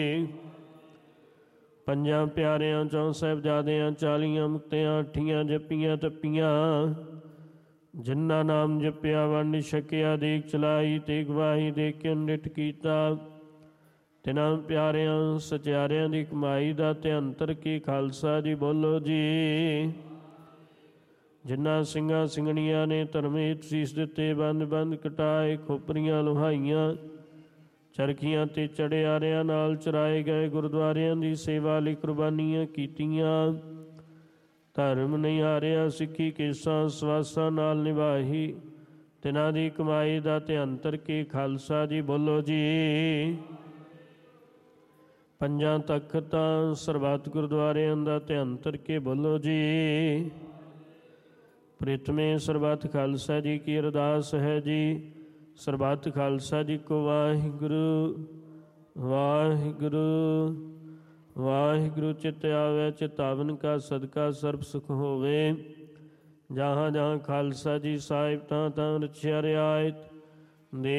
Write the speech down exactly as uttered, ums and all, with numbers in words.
ਪੰਜਾਂ ਪਿਆਰਿਆਂ ਚੋਂ ਸਾਹਿਬਜ਼ਾਦਿਆਂ ਚਾਲੀਆਂ ਮੁਕਤਿਆਂ ਅੱਠੀਆਂ ਜੱਪੀਆਂ ਤੱਪੀਆਂ ਜਿਨ੍ਹਾਂ ਨਾਮ ਜਪਿਆ ਵੰਡ ਛਕਿਆ ਦੇਖ ਚਲਾਈ ਤੇ ਗਵਾਹੀ ਦੇ ਕੇ ਅੰਡਿਟ ਕੀਤਾ ਤਿਨਾਂ ਪਿਆਰਿਆਂ ਸਚਿਆਰਿਆਂ ਦੀ ਕਮਾਈ ਦਾ ਧਿਆੰਤਰ ਕੀ ਖਾਲਸਾ ਜੀ ਬੋਲੋ ਜੀ। ਜਿਨ੍ਹਾਂ ਸਿੰਘਾਂ ਸਿੰਘਣੀਆਂ ਨੇ ਧਰਮੇਤ ਸੀਸ ਦਿੱਤੇ ਬੰਦ ਬੰਦ ਕਟਾਏ ਖੋਪਰੀਆਂ ਲੁਹਾਈਆਂ ਚਰਖੀਆਂ ਤੇ ਚੜਿਆਰਿਆਂ ਨਾਲ ਚਰਾਏ ਗਏ ਗੁਰਦੁਆਰਿਆਂ ਦੀ ਸੇਵਾ ਲਈ ਕੁਰਬਾਨੀਆਂ ਕੀਤੀਆਂ ਧਰਮ ਨਹੀਂ ਹਾਰਿਆ ਸਿੱਖੀ ਕੇਸਾਂ ਸਵਾਸਾਂ ਨਾਲ ਨਿਭਾਈ ਤਿਨਾਂ ਦੀ ਕਮਾਈ ਦਾ ਧਿਆੰਤਰ ਕੀ ਖਾਲਸਾ ਜੀ ਬੋਲੋ ਜੀ। ਪੰਜਾਂ ਤਖਤਾਂ ਸਰਬੱਤ ਗੁਰਦੁਆਰਿਆਂ ਦਾ ਧਿਆੰਤਰ ਕੇ ਬੋਲੋ ਜੀ। ਪ੍ਰਿਤਮੇ ਸਰਬੱਤ ਖਾਲਸਾ ਜੀ ਕੀ ਅਰਦਾਸ ਹੈ ਜੀ। ਸਰਬੱਤ ਖਾਲਸਾ ਜੀ ਕੋ ਵਾਹਿਗੁਰੂ ਵਾਹਿਗੁਰੂ ਵਾਹਿਗੁਰੂ। ਚਿਤ ਆਵੈ ਚਿਤਾਵਨ ਕਾ ਸਦਕਾ ਸਰਬ ਸੁਖ ਹੋਵੇ। ਜਹਾਂ ਜਹਾਂ ਖਾਲਸਾ ਜੀ ਸਾਹਿਬ ਤਾਂ ਤਾਂ ਰਚਿਆ ਰਿਆਇਤ ਦੇ